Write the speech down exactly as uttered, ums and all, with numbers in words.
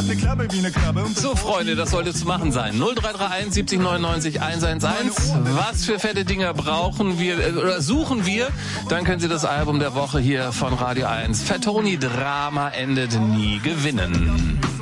eine Klappe wie eine Krabbe. So, Freunde, das sollte zu machen sein. null drei drei eins siebzig neunundneunzig hunderteins. Was für fette Dinger brauchen wir, äh, oder suchen wir? Dann können Sie das Album der Woche hier von Radio eins, Fettoni Drama endet nie, gewinnen.